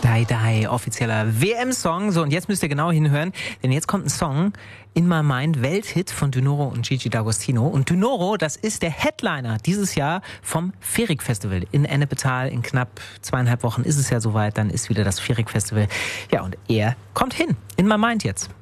Die Die, offizieller WM-Song. So, und jetzt müsst ihr genau hinhören, denn jetzt kommt ein Song, In My Mind, Welthit von Dynoro und Gigi D'Agostino. Und Dynoro, das ist der Headliner dieses Jahr vom Ferik-Festival in Ennepetal. In knapp 2,5 Wochen ist es ja soweit, dann ist wieder das Ferik-Festival. Ja, und er kommt hin. In My Mind jetzt.